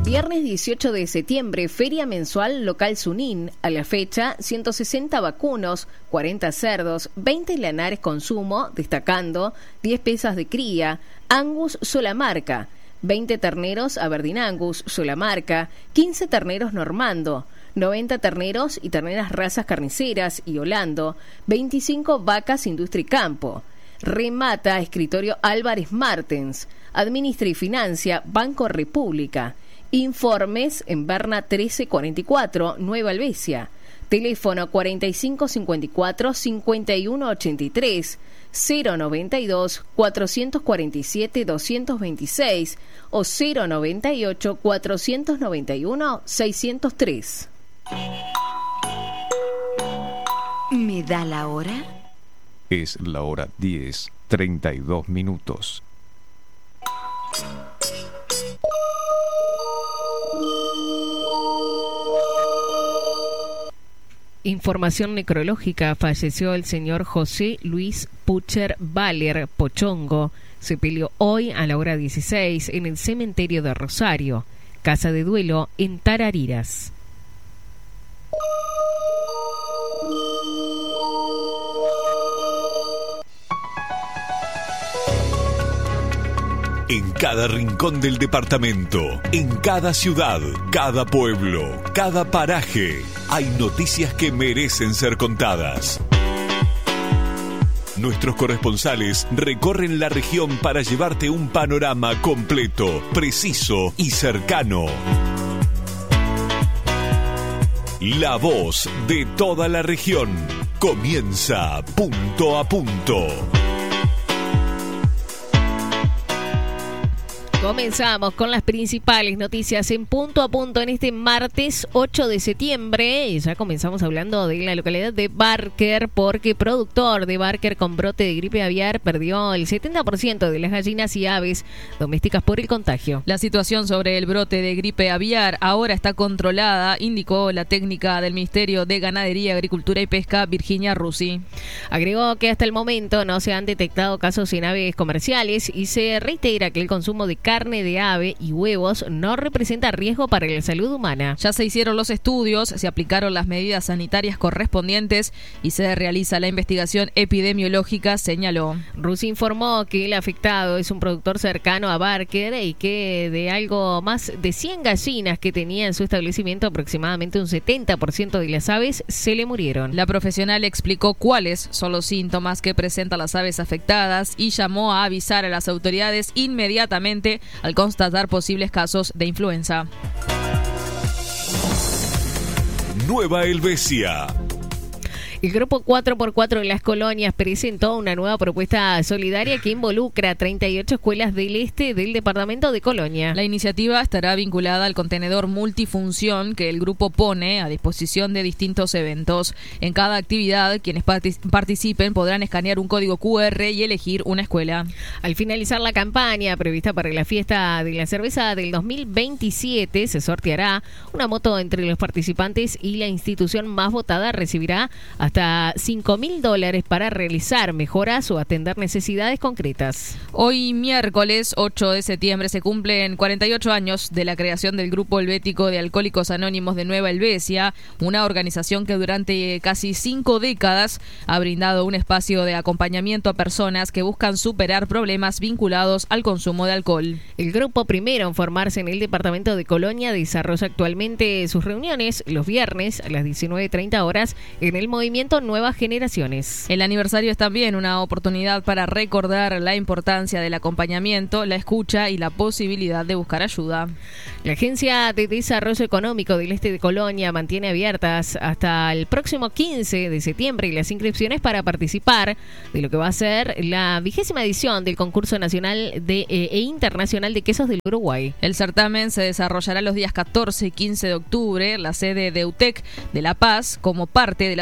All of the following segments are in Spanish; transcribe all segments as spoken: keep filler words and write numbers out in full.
Viernes dieciocho de septiembre, Feria Mensual Local Sunín. A la fecha, ciento sesenta vacunos, cuarenta cerdos, veinte lanares consumo, destacando diez piezas de cría, Angus sola marca, veinte terneros Aberdeen Angus sola marca, quince terneros Normando, noventa terneros y terneras razas carniceras y Holando, veinticinco vacas Industria y Campo. Remata Escritorio Álvarez Martens. Administra y financia Banco República. Informes en Berna trece cuarenta y cuatro, Nueva Albesia. Teléfono cuarenta y cinco cincuenta y cuatro, cincuenta y uno ochenta y tres, cero noventa y dos, cuatrocientos cuarenta y siete, doscientos veintiséis o cero noventa y ocho, cuatrocientos noventa y uno, seiscientos tres. ¿Me da la hora? Es la hora diez, treinta y dos minutos. Información necrológica. Falleció el señor José Luis Pucher Valer Pochongo. Se peleó hoy a la hora dieciséis en el cementerio de Rosario. Casa de duelo en Tarariras. En cada rincón del departamento, en cada ciudad, cada pueblo, cada paraje, hay noticias que merecen ser contadas. Nuestros corresponsales recorren la región para llevarte un panorama completo, preciso y cercano. La voz de toda la región comienza punto a punto. Comenzamos con las principales noticias en punto a punto en este martes ocho de septiembre. Y ya comenzamos hablando de la localidad de Barker, porque productor de Barker con brote de gripe aviar perdió el setenta por ciento de las gallinas y aves domésticas por el contagio. La situación sobre el brote de gripe aviar ahora está controlada, indicó la técnica del Ministerio de Ganadería, Agricultura y Pesca, Virginia Rusi. Agregó que hasta el momento no se han detectado casos en aves comerciales y se reitera que el consumo de carne carne de ave y huevos no representa riesgo para la salud humana. Ya se hicieron los estudios, se aplicaron las medidas sanitarias correspondientes y se realiza la investigación epidemiológica, señaló. Rusi informó que el afectado es un productor cercano a Barker y que de algo más de cien gallinas que tenía en su establecimiento, aproximadamente un setenta por ciento de las aves se le murieron. La profesional explicó cuáles son los síntomas que presentan las aves afectadas y llamó a avisar a las autoridades inmediatamente al constatar posibles casos de influenza. Nueva Helvecia. El grupo cuatro por cuatro de las colonias presentó una nueva propuesta solidaria que involucra treinta y ocho escuelas del este del departamento de Colonia. La iniciativa estará vinculada al contenedor multifunción que el grupo pone a disposición de distintos eventos. En cada actividad, quienes participen podrán escanear un código cu erre y elegir una escuela. Al finalizar la campaña prevista para la fiesta de la cerveza del dos mil veintisiete, se sorteará una moto entre los participantes y la institución más votada recibirá hasta cinco mil dólares para realizar mejoras o atender necesidades concretas. Hoy miércoles ocho de septiembre se cumplen cuarenta y ocho años de la creación del Grupo Helvético de Alcohólicos Anónimos de Nueva Helvecia, una organización que durante casi cinco décadas ha brindado un espacio de acompañamiento a personas que buscan superar problemas vinculados al consumo de alcohol. El grupo, primero en formarse en el departamento de Colonia, desarrolla actualmente sus reuniones los viernes a las diecinueve treinta horas en el movimiento Nuevas Generaciones. El aniversario es también una oportunidad para recordar la importancia del acompañamiento, la escucha y la posibilidad de buscar ayuda. La Agencia de Desarrollo Económico del Este de Colonia mantiene abiertas hasta el próximo quince de septiembre las inscripciones para participar de lo que va a ser la vigésima edición del concurso nacional de, eh, e internacional de quesos del Uruguay. El certamen se desarrollará los días catorce y quince de octubre en la sede de U T E C de La Paz como parte de las actividades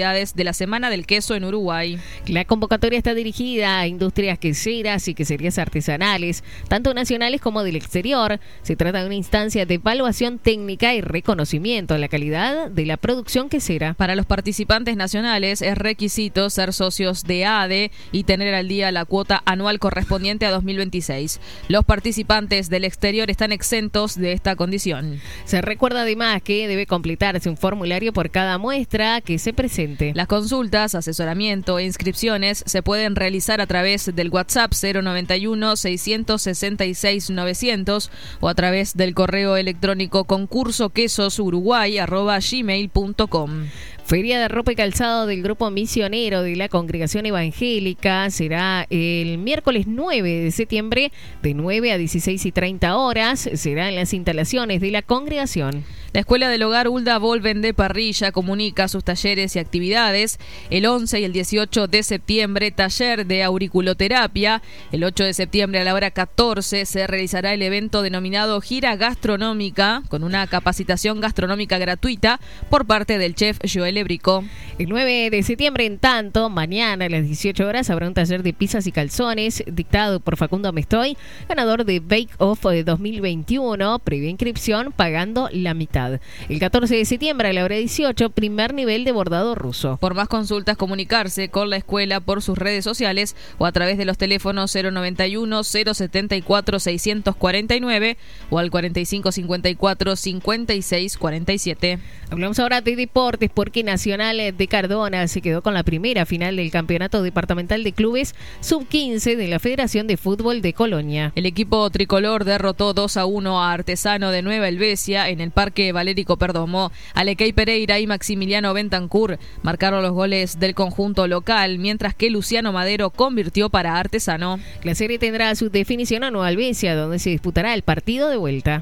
actividades de la Semana del Queso en Uruguay. La convocatoria está dirigida a industrias queseras y queserías artesanales, tanto nacionales como del exterior. Se trata de una instancia de evaluación técnica y reconocimiento a la calidad de la producción quesera. Para los participantes nacionales es requisito ser socios de A D E y tener al día la cuota anual correspondiente a dos mil veintiséis. Los participantes del exterior están exentos de esta condición. Se recuerda además que debe completarse un formulario por cada muestra que se presente. Las consultas, asesoramiento e inscripciones se pueden realizar a través del WhatsApp cero noventa y uno, seiscientos sesenta y seis, novecientos o a través del correo electrónico concurso quesos uruguay arroba gmail punto com. Feria de ropa y calzado del Grupo Misionero de la Congregación Evangélica será el miércoles nueve de septiembre de nueve a dieciséis y treinta horas. Será en las instalaciones de la congregación. La Escuela del Hogar Hulda Volven de Parrilla comunica sus talleres y actividades. El once y el dieciocho de septiembre, taller de auriculoterapia. El ocho de septiembre a la hora catorce se realizará el evento denominado Gira Gastronómica, con una capacitación gastronómica gratuita por parte del chef Joel Ebrico. El nueve de septiembre, en tanto, mañana a las dieciocho horas habrá un taller de pizzas y calzones dictado por Facundo Mestoy, ganador de Bake Off dos mil veintiuno, previa inscripción pagando la mitad. El catorce de septiembre a la hora dieciocho, primer nivel de bordado ruso. Por más consultas, comunicarse con la escuela por sus redes sociales o a través de los teléfonos cero noventa y uno, cero setenta y cuatro, seiscientos cuarenta y nueve o al cuarenta y cinco cincuenta y cuatro, cincuenta y seis cuarenta y siete. Hablamos ahora de deportes porque Nacional de Cardona se quedó con la primera final del Campeonato Departamental de Clubes sub quince de la Federación de Fútbol de Colonia. El equipo tricolor derrotó dos a uno a Artesano de Nueva Helvecia en el Parque Valérico Perdomo. Alequei Pereira y Maximiliano Bentancur marcaron los goles del conjunto local, mientras que Luciano Madero convirtió para Artesano. La serie tendrá su definición a Nueva Helvecia, donde se disputará el partido de vuelta.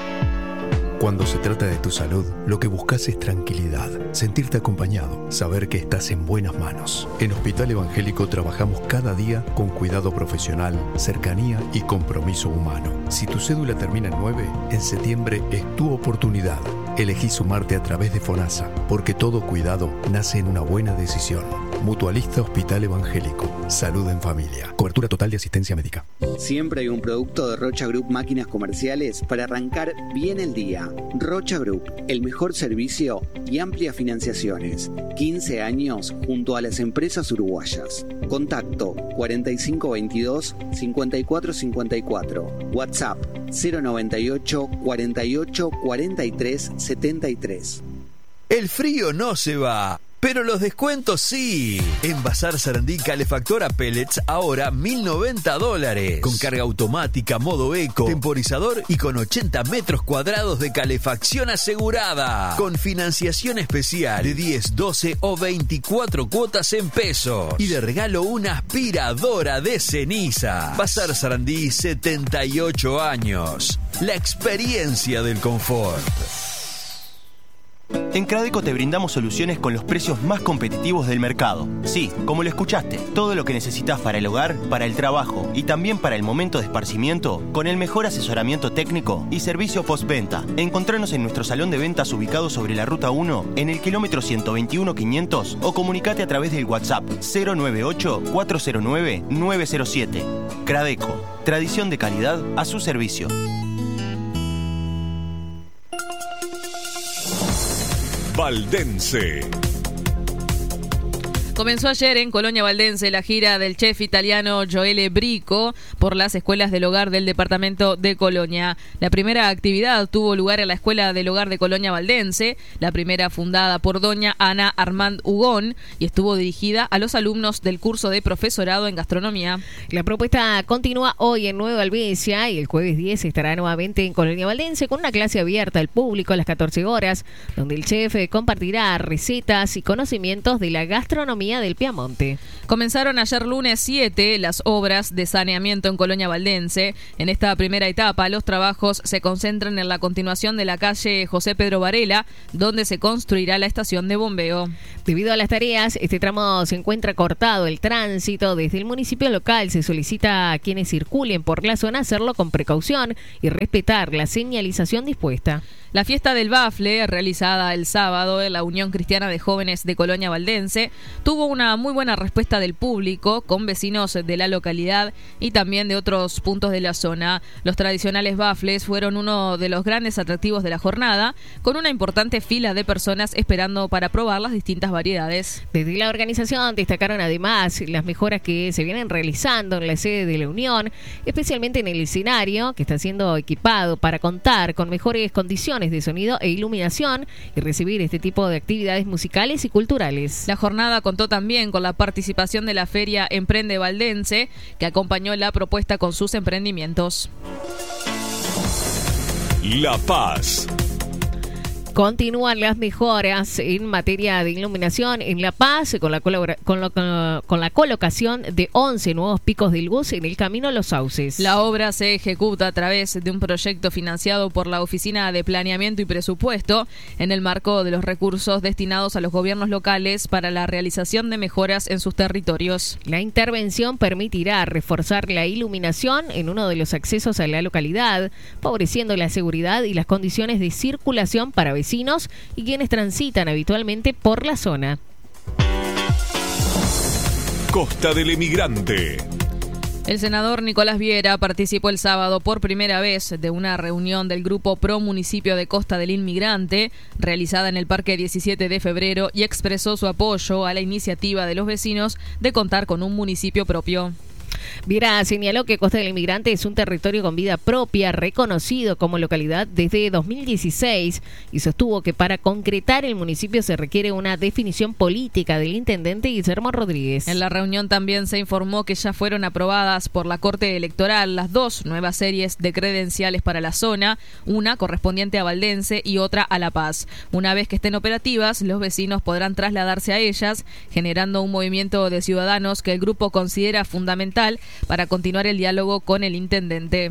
Cuando se trata de tu salud, lo que buscas es tranquilidad, sentirte acompañado, saber que estás en buenas manos. En Hospital Evangélico trabajamos cada día con cuidado profesional, cercanía y compromiso humano. Si tu cédula termina en nueve, en septiembre es tu oportunidad. Elegí sumarte a través de FONASA, porque todo cuidado nace en una buena decisión. Mutualista Hospital Evangélico. Salud en familia. Cobertura total de asistencia médica. Siempre hay un producto de Rocha Group Máquinas Comerciales para arrancar bien el día. Rocha Group, el mejor servicio y amplias financiaciones. quince años junto a las empresas uruguayas. Contacto cuarenta y cinco veintidós, cincuenta y cuatro cincuenta y cuatro. WhatsApp cero noventa y ocho, cuarenta y ocho, cuarenta y tres, setenta y tres. El frío no se va, pero los descuentos sí. En Bazar Sarandí, calefactora pellets, ahora mil noventa dólares. Con carga automática, modo eco, temporizador y con ochenta metros cuadrados de calefacción asegurada. Con financiación especial de diez, doce o veinticuatro cuotas en pesos. Y de regalo una aspiradora de ceniza. Bazar Sarandí, setenta y ocho años. La experiencia del confort. En Cradeco te brindamos soluciones con los precios más competitivos del mercado. Sí, como lo escuchaste, todo lo que necesitas para el hogar, para el trabajo y también para el momento de esparcimiento, con el mejor asesoramiento técnico y servicio postventa. Encontranos en nuestro salón de ventas ubicado sobre la Ruta uno, en el kilómetro ciento veintiuno quinientos, o comunicate a través del WhatsApp cero nueve ocho, cuatro cero nueve, nueve cero siete. Cradeco, tradición de calidad a su servicio. Valdense. Comenzó ayer en Colonia Valdense la gira del chef italiano Joel Brico por las escuelas del hogar del departamento de Colonia. La primera actividad tuvo lugar en la Escuela del Hogar de Colonia Valdense, la primera fundada por doña Ana Armand Hugón y estuvo dirigida a los alumnos del curso de profesorado en gastronomía. La propuesta continúa hoy en Nueva Helvecia y el jueves diez estará nuevamente en Colonia Valdense con una clase abierta al público a las catorce horas, donde el chef compartirá recetas y conocimientos de la gastronomía gastronomía del Piamonte. Comenzaron ayer lunes siete las obras de saneamiento en Colonia Valdense. En esta primera etapa, los trabajos se concentran en la continuación de la calle José Pedro Varela, donde se construirá la estación de bombeo. Debido a las tareas, este tramo se encuentra cortado el tránsito. Desde el municipio local se solicita a quienes circulen por la zona hacerlo con precaución y respetar la señalización dispuesta. La fiesta del bafle, realizada el sábado en la Unión Cristiana de Jóvenes de Colonia Valdense, tuvo una muy buena respuesta del público, con vecinos de la localidad y también de otros puntos de la zona. Los tradicionales bafles fueron uno de los grandes atractivos de la jornada, con una importante fila de personas esperando para probar las distintas variedades. Desde la organización destacaron además las mejoras que se vienen realizando en la sede de la Unión, especialmente en el escenario, que está siendo equipado para contar con mejores condiciones de sonido e iluminación y recibir este tipo de actividades musicales y culturales. La jornada contó también con la participación de la Feria Emprende Valdense, que acompañó la propuesta con sus emprendimientos. La Paz. Continúan las mejoras en materia de iluminación en La Paz con la, colabora- con, lo- con la colocación de once nuevos picos de luz en el camino a Los Sauces. La obra se ejecuta a través de un proyecto financiado por la Oficina de Planeamiento y Presupuesto en el marco de los recursos destinados a los gobiernos locales para la realización de mejoras en sus territorios. La intervención permitirá reforzar la iluminación en uno de los accesos a la localidad, favoreciendo la seguridad y las condiciones de circulación para vecinos y quienes transitan habitualmente por la zona. Costa del Emigrante. El senador Nicolás Viera participó el sábado por primera vez de una reunión del Grupo Pro Municipio de Costa del Inmigrante, realizada en el Parque diecisiete de febrero, y expresó su apoyo a la iniciativa de los vecinos de contar con un municipio propio. Viera señaló que Costa del Inmigrante es un territorio con vida propia, reconocido como localidad desde dos mil dieciséis, y sostuvo que para concretar el municipio se requiere una definición política del intendente Guillermo Rodríguez. En la reunión también se informó que ya fueron aprobadas por la Corte Electoral las dos nuevas series de credenciales para la zona, una correspondiente a Valdense y otra a La Paz. Una vez que estén operativas, los vecinos podrán trasladarse a ellas, generando un movimiento de ciudadanos que el grupo considera fundamental para continuar el diálogo con el intendente.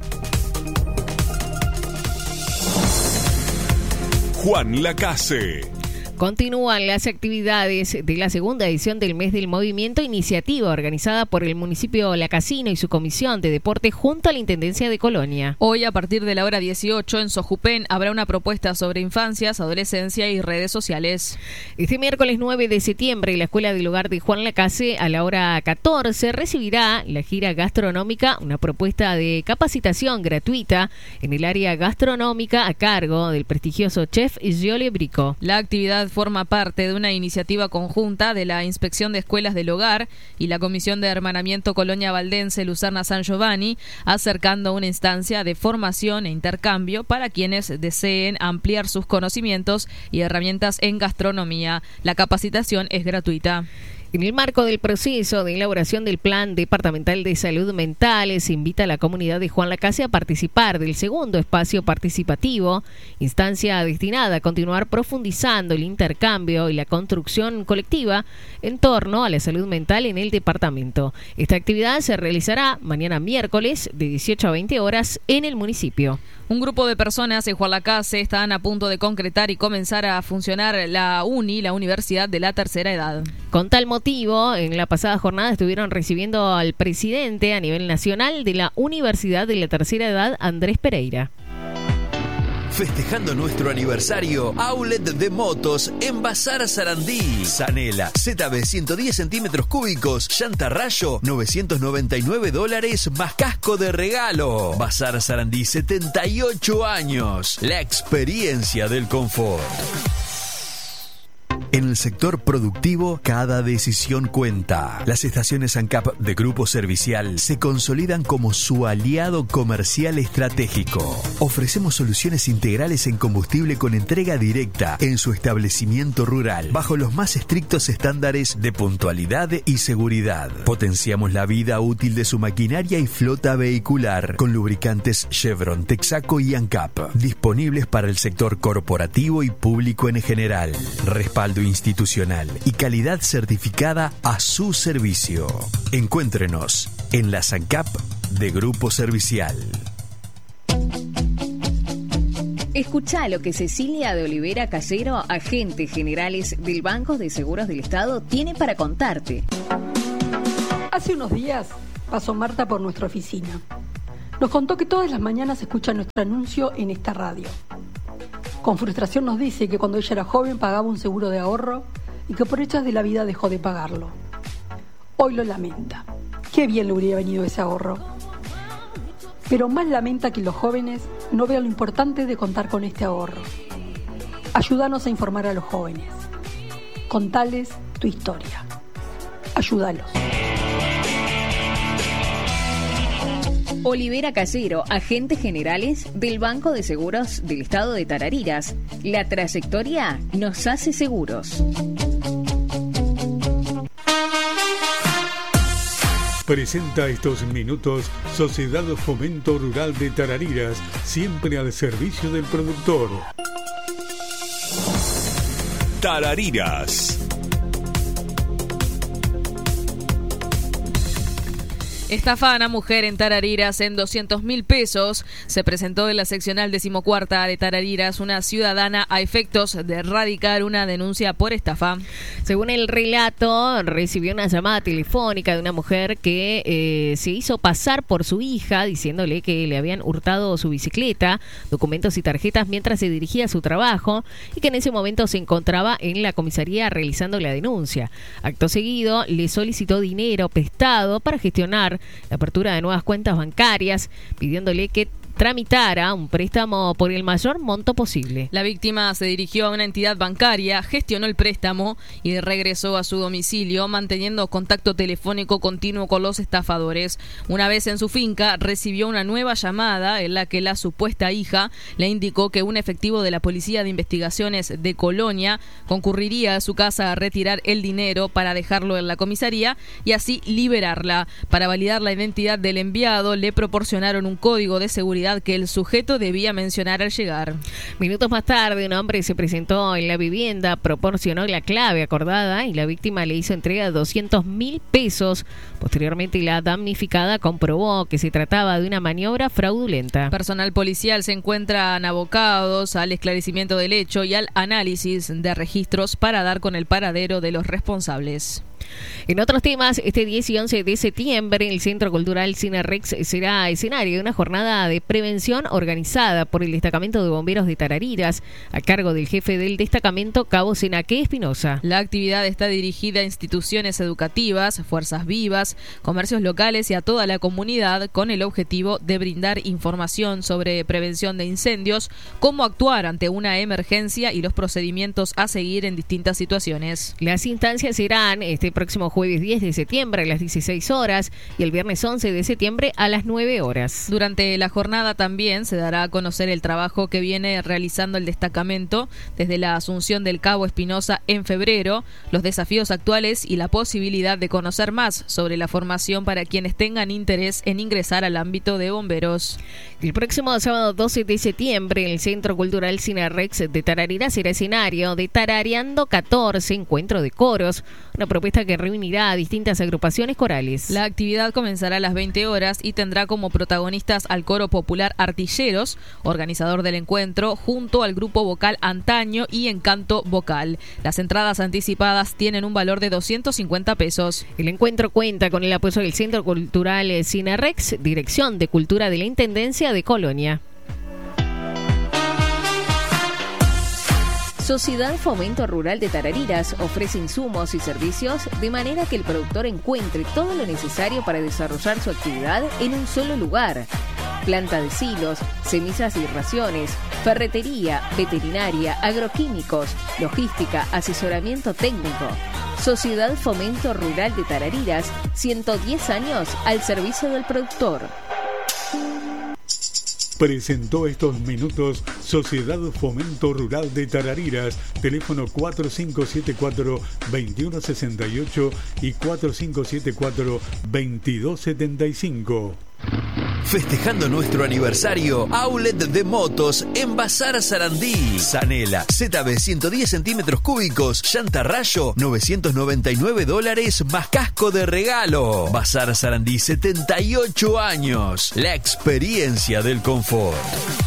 Juan Lacase. Continúan las actividades de la segunda edición del Mes del Movimiento, iniciativa organizada por el municipio Lacasino y su comisión de deporte junto a la Intendencia de Colonia. Hoy, a partir de la hora dieciocho, en Sojupén habrá una propuesta sobre infancias, adolescencia y redes sociales. Este miércoles nueve de septiembre, la Escuela del Hogar de Juan Lacase, a la hora catorce, recibirá la gira gastronómica, una propuesta de capacitación gratuita en el área gastronómica a cargo del prestigioso chef Giole Brico. La actividad forma parte de una iniciativa conjunta de la Inspección de Escuelas del Hogar y la Comisión de Hermanamiento Colonia Valdense Lucerna San Giovanni, acercando una instancia de formación e intercambio para quienes deseen ampliar sus conocimientos y herramientas en gastronomía. La capacitación es gratuita. En el marco del proceso de elaboración del Plan Departamental de Salud Mental, se invita a la comunidad de Juan Lacase a participar del segundo espacio participativo, instancia destinada a continuar profundizando el intercambio y la construcción colectiva en torno a la salud mental en el departamento. Esta actividad se realizará mañana miércoles de dieciocho a veinte horas en el municipio. Un grupo de personas en Juan Lacase están a punto de concretar y comenzar a funcionar la UNI, la Universidad de la Tercera Edad. Con tal motivo, en la pasada jornada estuvieron recibiendo al presidente a nivel nacional de la Universidad de la Tercera Edad, Andrés Pereira. Festejando nuestro aniversario, outlet de motos en Bazar Sarandí. Zanela Z B ciento diez centímetros cúbicos, llanta rayo, novecientos noventa y nueve dólares más casco de regalo. Bazar Sarandí, setenta y ocho años. La experiencia del confort. En el sector productivo, cada decisión cuenta. Las estaciones ANCAP de Grupo Servicial se consolidan como su aliado comercial estratégico. Ofrecemos soluciones integrales en combustible con entrega directa en su establecimiento rural, bajo los más estrictos estándares de puntualidad y seguridad. Potenciamos la vida útil de su maquinaria y flota vehicular con lubricantes Chevron, Texaco y ANCAP, disponibles para el sector corporativo y público en general. Respaldo y institucional y calidad certificada a su servicio. Encuéntrenos en la SANCAP de Grupo Servicial. Escuchá lo que Cecilia de Olivera Casero, agente generales del Banco de Seguros del Estado, tiene para contarte. Hace unos días pasó Marta por nuestra oficina. Nos contó que todas las mañanas escucha nuestro anuncio en esta radio. Con frustración nos dice que cuando ella era joven pagaba un seguro de ahorro y que por hechos de la vida dejó de pagarlo. Hoy lo lamenta. Qué bien le hubiera venido ese ahorro. Pero más lamenta que los jóvenes no vean lo importante de contar con este ahorro. Ayúdanos a informar a los jóvenes. Contales tu historia. Ayúdalos. Olivera Casero, agentes generales del Banco de Seguros del Estado de Tarariras. La trayectoria nos hace seguros. Presenta estos minutos Sociedad Fomento Rural de Tarariras, siempre al servicio del productor. Tarariras. Estafan a mujer en Tarariras en doscientos mil pesos. Se presentó en la seccional decimocuarta de Tarariras una ciudadana a efectos de radicar una denuncia por estafa. Según el relato, recibió una llamada telefónica de una mujer que eh, se hizo pasar por su hija, diciéndole que le habían hurtado su bicicleta, documentos y tarjetas mientras se dirigía a su trabajo y que en ese momento se encontraba en la comisaría realizando la denuncia. Acto seguido, le solicitó dinero prestado para gestionar la apertura de nuevas cuentas bancarias, pidiéndole que tramitara un préstamo por el mayor monto posible. La víctima se dirigió a una entidad bancaria, gestionó el préstamo y regresó a su domicilio, manteniendo contacto telefónico continuo con los estafadores. Una vez en su finca, recibió una nueva llamada en la que la supuesta hija le indicó que un efectivo de la Policía de Investigaciones de Colonia concurriría a su casa a retirar el dinero para dejarlo en la comisaría y así liberarla. Para validar la identidad del enviado, le proporcionaron un código de seguridad que el sujeto debía mencionar al llegar. Minutos más tarde, un hombre se presentó en la vivienda, proporcionó la clave acordada y la víctima le hizo entrega de doscientos mil pesos. Posteriormente, la damnificada comprobó que se trataba de una maniobra fraudulenta. Personal policial se encuentran abocados al esclarecimiento del hecho y al análisis de registros para dar con el paradero de los responsables. En otros temas, este diez y once de septiembre, el Centro Cultural Cinerex será escenario de una jornada de prevención organizada por el Destacamento de Bomberos de Tarariras, a cargo del jefe del destacamento, Cabo Senaque Espinosa. La actividad está dirigida a instituciones educativas, fuerzas vivas, comercios locales y a toda la comunidad, con el objetivo de brindar información sobre prevención de incendios, cómo actuar ante una emergencia y los procedimientos a seguir en distintas situaciones. Las instancias serán este próximo jueves diez de septiembre a las dieciséis horas y el viernes once de septiembre a las nueve horas. Durante la jornada también se dará a conocer el trabajo que viene realizando el destacamento desde la asunción del Cabo Espinosa en febrero, los desafíos actuales y la posibilidad de conocer más sobre la formación para quienes tengan interés en ingresar al ámbito de bomberos. El próximo sábado doce de septiembre, el Centro Cultural Cinerex de Tarariras será escenario de Tarareando catorce, encuentro de coros, una propuesta que reunirá a distintas agrupaciones corales. La actividad comenzará a las veinte horas y tendrá como protagonistas al coro popular Artilleros, organizador del encuentro, junto al grupo vocal Antaño y Encanto Vocal. Las entradas anticipadas tienen un valor de doscientos cincuenta pesos. El encuentro cuenta con el apoyo del Centro Cultural Cinerex, Dirección de Cultura de la Intendencia de Colonia. Sociedad Fomento Rural de Tarariras ofrece insumos y servicios de manera que el productor encuentre todo lo necesario para desarrollar su actividad en un solo lugar. Planta de silos, semillas y raciones, ferretería, veterinaria, agroquímicos, logística, asesoramiento técnico. Sociedad Fomento Rural de Tarariras, ciento diez años al servicio del productor. Presentó estos minutos Sociedad Fomento Rural de Tarariras, teléfono cuatro cinco siete cuatro, dos uno seis ocho y cuatro cinco siete cuatro, dos dos siete cinco. Festejando nuestro aniversario, Outlet de Motos en Bazar Sarandí. Zanela Z B ciento diez centímetros cúbicos, llanta rayo, novecientos noventa y nueve dólares más casco de regalo. Bazar Sarandí, setenta y ocho años. La experiencia del confort.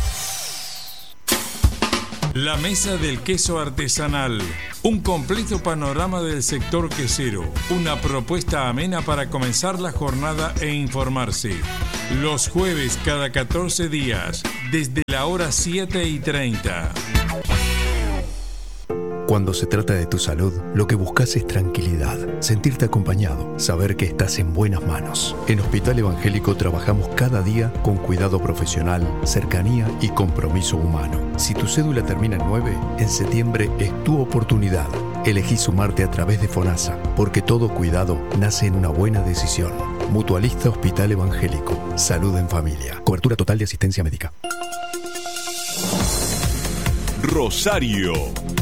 La Mesa del Queso Artesanal. Un completo panorama del sector quesero. Una propuesta amena para comenzar la jornada e informarse. Los jueves cada catorce días, desde la hora siete y treinta. Cuando se trata de tu salud, lo que buscas es tranquilidad, sentirte acompañado, saber que estás en buenas manos. En Hospital Evangélico trabajamos cada día con cuidado profesional, cercanía y compromiso humano. Si tu cédula termina en nueve, en septiembre es tu oportunidad. Elegí sumarte a través de FONASA, porque todo cuidado nace en una buena decisión. Mutualista Hospital Evangélico. Salud en familia. Cobertura total de asistencia médica. Rosario.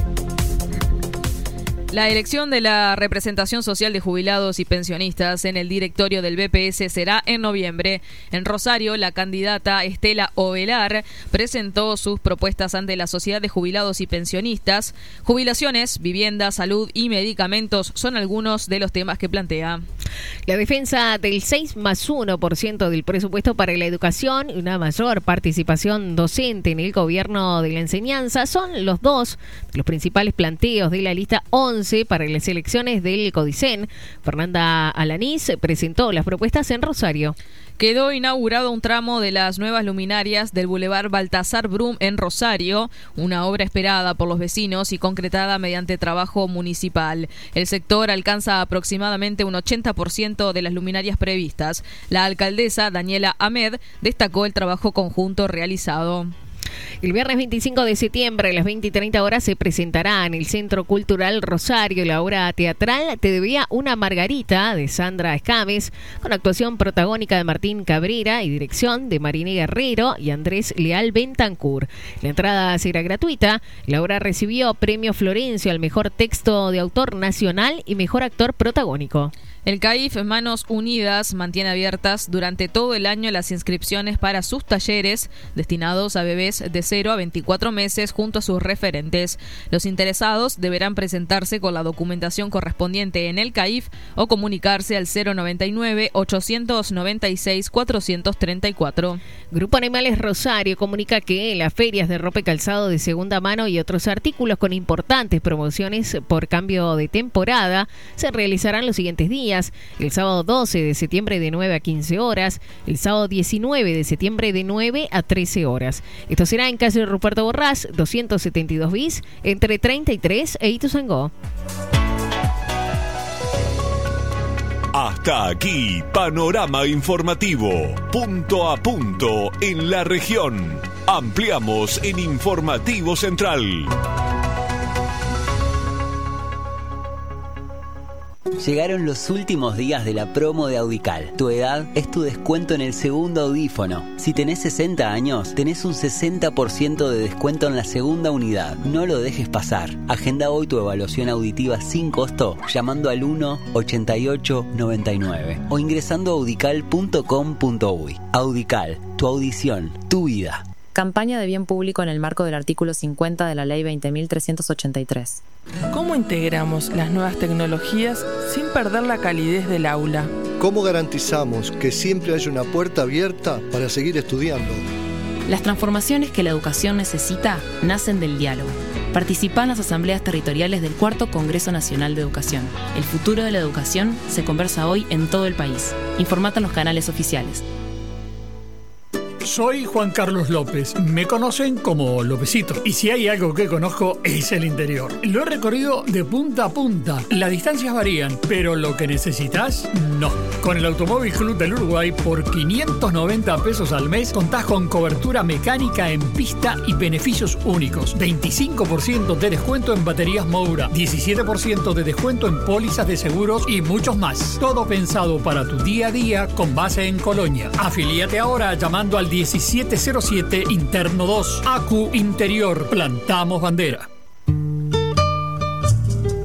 La elección de la representación social de jubilados y pensionistas en el directorio del B P S será en noviembre. En Rosario, la candidata Estela Ovelar presentó sus propuestas ante la Sociedad de Jubilados y Pensionistas. Jubilaciones, vivienda, salud y medicamentos son algunos de los temas que plantea. La defensa del seis más uno por ciento del presupuesto para la educación y una mayor participación docente en el gobierno de la enseñanza son los dos de los principales planteos de la lista once para las elecciones del Codicen. Fernanda Alanís presentó las propuestas en Rosario. Quedó inaugurado un tramo de las nuevas luminarias del Boulevard Baltasar Brum en Rosario, una obra esperada por los vecinos y concretada mediante trabajo municipal. El sector alcanza aproximadamente un ochenta por ciento de las luminarias previstas. La alcaldesa Daniela Ahmed destacó el trabajo conjunto realizado. El viernes veinticinco de septiembre a las veinte y treinta horas se presentará en el Centro Cultural Rosario la obra teatral Te debía una margarita de Sandra Escames, con actuación protagónica de Martín Cabrera y dirección de Mariné Guerrero y Andrés Leal Bentancur. La entrada será gratuita. La obra recibió premio Florencio al mejor texto de autor nacional y mejor actor protagónico. El C A I F Manos Unidas mantiene abiertas durante todo el año las inscripciones para sus talleres destinados a bebés de cero a veinticuatro meses junto a sus referentes. Los interesados deberán presentarse con la documentación correspondiente en el C A I F o comunicarse al cero noventa y nueve, ochocientos noventa y seis, cuatrocientos treinta y cuatro. Grupo Animales Rosario comunica que las ferias de ropa y calzado de segunda mano y otros artículos con importantes promociones por cambio de temporada se realizarán los siguientes días. El sábado doce de septiembre de nueve a quince horas, el sábado diecinueve de septiembre de nueve a trece horas. Esto será en calle Ruperto Borrás, doscientos setenta y dos bis, entre treinta y tres e Ituzaingó. Hasta aquí, panorama informativo, punto a punto en la región. Ampliamos en Informativo Central. Llegaron los últimos días de la promo de Audical. Tu edad es tu descuento en el segundo audífono. Si tenés sesenta años, tenés un sesenta por ciento de descuento en la segunda unidad. No lo dejes pasar. Agenda hoy tu evaluación auditiva sin costo llamando al uno ochenta y ocho noventa y nueve o ingresando a audical punto com punto uy. Audical, tu audición, tu vida. Campaña de bien público en el marco del artículo cincuenta de la Ley veinte mil trescientos ochenta y tres. ¿Cómo integramos las nuevas tecnologías sin perder la calidez del aula? ¿Cómo garantizamos que siempre haya una puerta abierta para seguir estudiando? Las transformaciones que la educación necesita nacen del diálogo. Participa en las asambleas territoriales del Cuarto Congreso Nacional de Educación. El futuro de la educación se conversa hoy en todo el país. Informate en los canales oficiales. Soy Juan Carlos López, me conocen como Lópezito, y si hay algo que conozco es el interior. Lo he recorrido de punta a punta, las distancias varían, pero lo que necesitas, no. Con el Automóvil Club del Uruguay, por quinientos noventa pesos al mes, contás con cobertura mecánica en pista y beneficios únicos. veinticinco por ciento de descuento en baterías Moura, diecisiete por ciento de descuento en pólizas de seguros y muchos más. Todo pensado para tu día a día con base en Colonia. Afilíate ahora llamando al diecisiete cero siete Interno dos. A Q Interior. Plantamos bandera.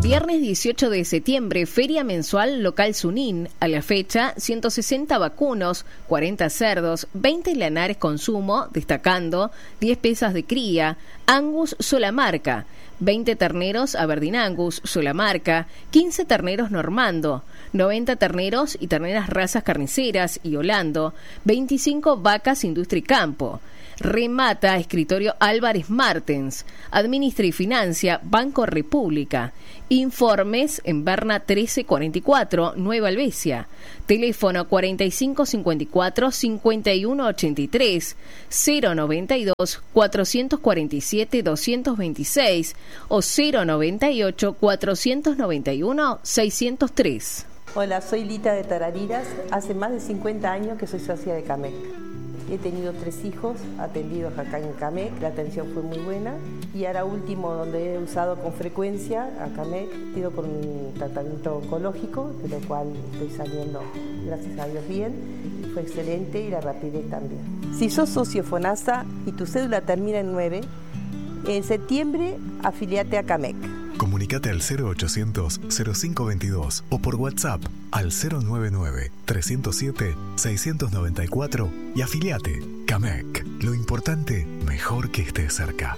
Viernes dieciocho de septiembre, feria mensual local Sunín. A la fecha, ciento sesenta vacunos, cuarenta cerdos, veinte lanares consumo, destacando diez piezas de cría, Angus sola marca, veinte terneros Aberdeen Angus sola marca, quince terneros Normando, noventa terneros y terneras razas carniceras y Holando, veinticinco vacas Industria y Campo. Remata escritorio Álvarez Martens. Administra y financia Banco República. Informes en Berna trece cuarenta y cuatro, Nueva Albesia. Teléfono cuarenta y cinco cincuenta y cuatro cincuenta y uno ochenta y tres, cero noventa y dos cuatrocientos cuarenta y siete doscientos veintiséis o cero noventa y ocho cuatrocientos noventa y uno seiscientos tres. Hola, soy Lita de Tarariras. Hace más de cincuenta años que soy socia de Camec. He tenido tres hijos atendidos acá en Camec, la atención fue muy buena y ahora último donde he usado con frecuencia a Camec, he ido con un tratamiento oncológico, de lo cual estoy saliendo, gracias a Dios, bien, fue excelente y la rapidez también. Si sos socio FONASA y tu cédula termina en nueve, en septiembre afiliate a Camec. Comunicate al cero ochocientos cero cinco veintidós o por WhatsApp al cero noventa y nueve trescientos siete seiscientos noventa y cuatro y afiliate. Camec. Lo importante, mejor que estés cerca.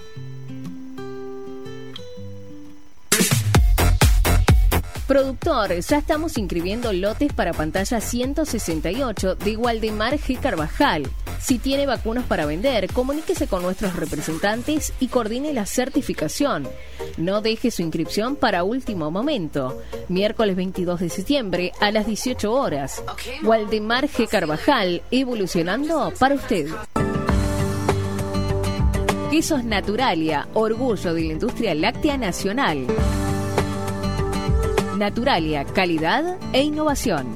Productor, ya estamos inscribiendo lotes para pantalla ciento sesenta y ocho de Waldemar G. Carvajal. Si tiene vacunos para vender, comuníquese con nuestros representantes y coordine la certificación. No deje su inscripción para último momento. Miércoles veintidós de septiembre a las dieciocho horas. Waldemar G. Carvajal, evolucionando para usted. Quesos Naturalia, orgullo de la industria láctea nacional. Naturalia, calidad e innovación.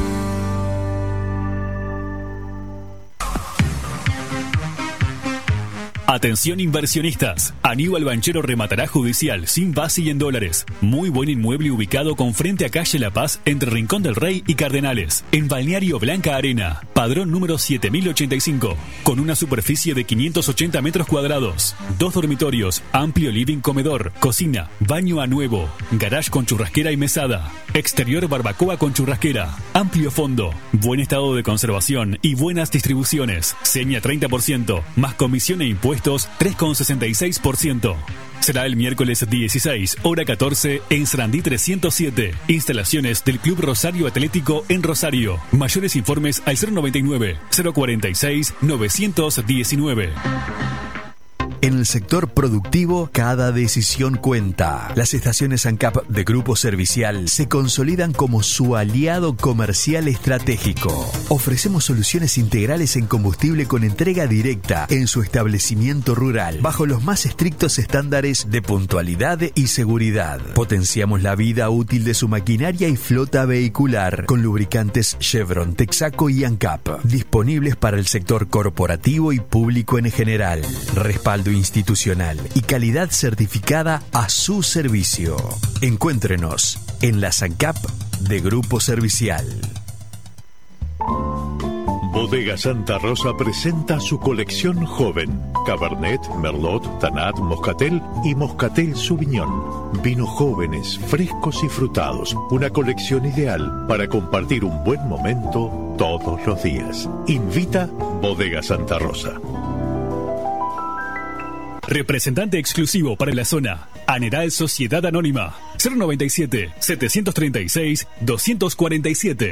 Atención inversionistas, Aníbal Banchero rematará judicial sin base y en dólares. Muy buen inmueble ubicado con frente a calle La Paz entre Rincón del Rey y Cardenales, en Balneario Blanca Arena, padrón número siete mil ochenta y cinco, con una superficie de quinientos ochenta metros cuadrados, dos dormitorios, amplio living comedor, cocina, baño a nuevo, garage con churrasquera y mesada, exterior barbacoa con churrasquera, amplio fondo, buen estado de conservación y buenas distribuciones, seña treinta por ciento, más comisión e impuestos tres coma sesenta y seis por ciento. Será el miércoles dieciséis, hora catorce, en Sarandí trescientos siete. Instalaciones del Club Rosario Atlético en Rosario. Mayores informes al cero noventa y nueve, cero cuarenta y seis, novecientos diecinueve. En el sector productivo, cada decisión cuenta. Las estaciones ANCAP de Grupo Servicial se consolidan como su aliado comercial estratégico. Ofrecemos soluciones integrales en combustible con entrega directa en su establecimiento rural, bajo los más estrictos estándares de puntualidad y seguridad. Potenciamos la vida útil de su maquinaria y flota vehicular con lubricantes Chevron, Texaco y ANCAP, disponibles para el sector corporativo y público en general. Respaldo institucional y calidad certificada a su servicio. Encuéntrenos en la ANCAP de Grupo Servicial. Bodega Santa Rosa presenta su colección joven: Cabernet, Merlot, Tanat, Moscatel y Moscatel Sauvignon. Vinos jóvenes, frescos y frutados. Una colección ideal para compartir un buen momento todos los días. Invita Bodega Santa Rosa. Representante exclusivo para la zona, Aneral Sociedad Anónima, cero noventa y siete, setecientos treinta y seis, doscientos cuarenta y siete.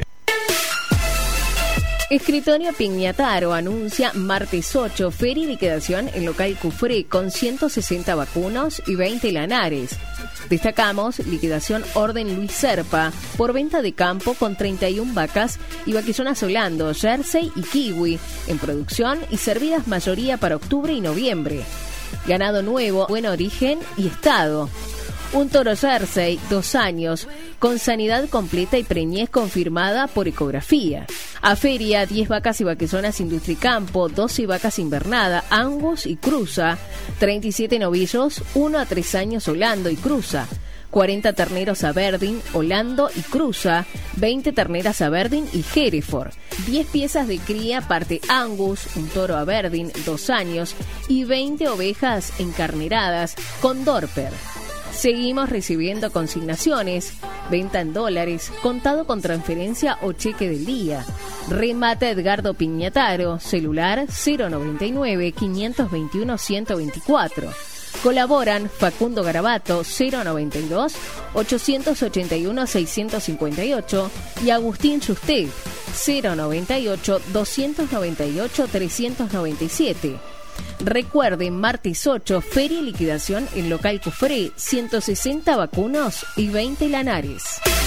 Escritorio Pignataro anuncia martes ocho, feria y liquidación en local Cufré con ciento sesenta vacunos y veinte lanares. Destacamos liquidación Orden Luis Serpa por venta de campo con treinta y una vacas y vaquillonas Holando, Jersey y Kiwi en producción y servidas mayoría para octubre y noviembre. Ganado nuevo, buen origen y estado. Un toro Jersey, dos años, con sanidad completa y preñez confirmada por ecografía. A feria, diez vacas y vaquillonas Industria y Campo, doce vacas invernada, Angus y Cruza, treinta y siete novillos, uno a tres años Holando y Cruza, cuarenta terneros Aberdeen, Holando y Cruza, veinte terneras Aberdeen y Hereford, diez piezas de cría parte Angus, un toro Aberdeen, dos años, y veinte ovejas encarneradas con Dorper. Seguimos recibiendo consignaciones, venta en dólares, contado con transferencia o cheque del día. Remata Edgardo Piñataro, celular cero noventa y nueve, quinientos veintiuno, ciento veinticuatro. Colaboran Facundo Garabato cero noventa y dos, ochocientos ochenta y uno, seiscientos cincuenta y ocho y Agustín Justet cero noventa y ocho, doscientos noventa y ocho, trescientos noventa y siete. Recuerden, martes ocho, feria y liquidación en local Cufré, ciento sesenta vacunos y veinte lanares.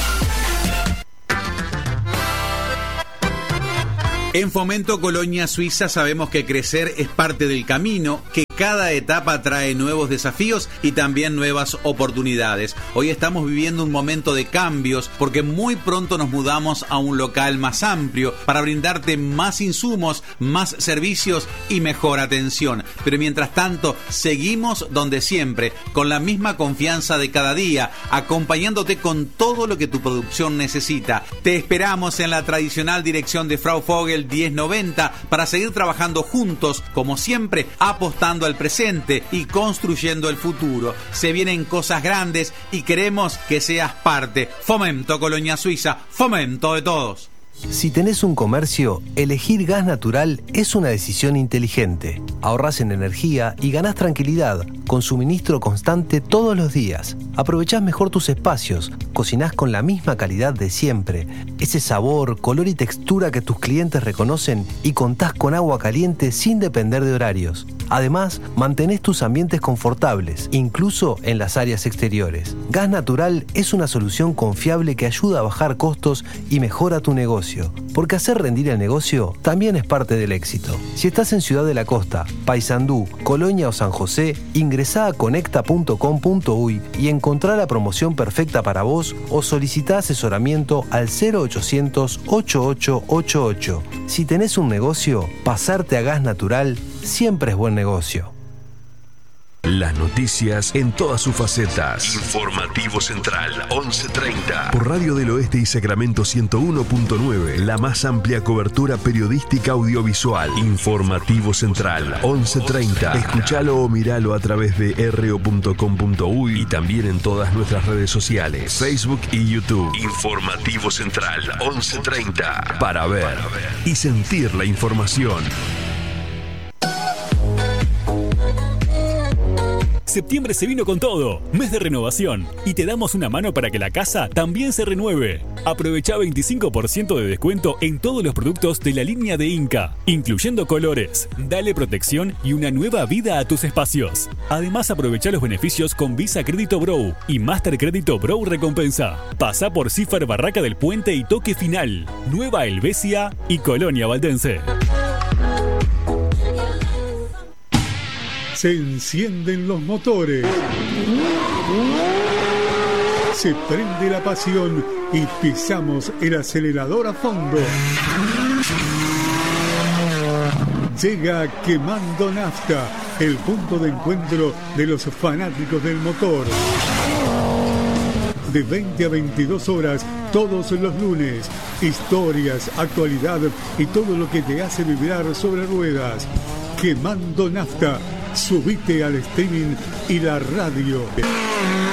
En Fomento Colonia Suiza sabemos que crecer es parte del camino, que cada etapa trae nuevos desafíos y también nuevas oportunidades. Hoy estamos viviendo un momento de cambios porque muy pronto nos mudamos a un local más amplio para brindarte más insumos, más servicios y mejor atención. Pero mientras tanto, seguimos donde siempre, con la misma confianza de cada día, acompañándote con todo lo que tu producción necesita. Te esperamos en la tradicional dirección de Frau Vogel diez noventa para seguir trabajando juntos, como siempre, apostando al presente y construyendo el futuro. Se vienen cosas grandes y queremos que seas parte. Fomento Colonia Suiza, fomento de todos. Si tenés un comercio, elegir gas natural es una decisión inteligente. Ahorrás en energía y ganás tranquilidad, con suministro constante todos los días. Aprovechás mejor tus espacios, cocinás con la misma calidad de siempre, ese sabor, color y textura que tus clientes reconocen y contás con agua caliente sin depender de horarios. Además, mantenés tus ambientes confortables, incluso en las áreas exteriores. Gas Natural es una solución confiable que ayuda a bajar costos y mejora tu negocio, porque hacer rendir el negocio también es parte del éxito. Si estás en Ciudad de la Costa, Paysandú, Colonia o San José, ingresá a conecta punto com punto uy y encontrá la promoción perfecta para vos o solicitá asesoramiento al cero ochocientos, ochenta y ocho ochenta y ocho. Si tenés un negocio, pasarte a Gas Natural siempre es buen negocio. Las noticias en todas sus facetas. Informativo Central, once treinta. Por Radio del Oeste y Sacramento ciento uno punto nueve. La más amplia cobertura periodística audiovisual. Informativo Central, once treinta. Escuchalo o miralo a través de r o punto com punto uy y también en todas nuestras redes sociales, Facebook y YouTube. Informativo Central, once treinta. Para ver y sentir la información. Septiembre se vino con todo, mes de renovación, y te damos una mano para que la casa también se renueve. Aprovecha veinticinco por ciento de descuento en todos los productos de la línea de Inca, incluyendo colores. Dale protección y una nueva vida a tus espacios. Además, aprovecha los beneficios con Visa Crédito Brow y Master Crédito Brow Recompensa. Pasa por Cifar Barraca del Puente y Toque Final, Nueva Helvecia y Colonia Valdense. Se encienden los motores. Se prende la pasión y pisamos el acelerador a fondo. Llega Quemando Nafta, el punto de encuentro de los fanáticos del motor. De veinte a veintidós horas, todos los lunes. Historias, actualidad y todo lo que te hace vibrar sobre ruedas. Quemando Nafta. Subite al streaming y la radio.